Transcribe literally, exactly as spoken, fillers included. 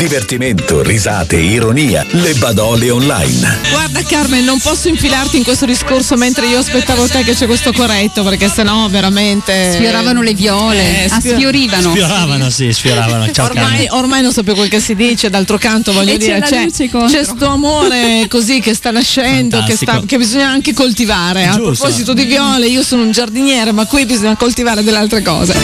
Divertimento, risate, ironia, le Badole online. Guarda Carmen, non posso infilarti in questo discorso mentre io aspettavo te che c'è questo corretto, perché sennò veramente sfioravano le viole, eh, sfior- ah, sfiorivano. Sfioravano, sì, sfioravano. Ciao, ormai, ormai non so più quel che si dice, d'altro canto voglio E dire, c'è la c'è, luce contro. c'è sto amore così che sta nascendo, che, sta, che bisogna anche coltivare. A Giusto. proposito di viole, io sono un giardiniere, ma qui bisogna coltivare delle altre cose.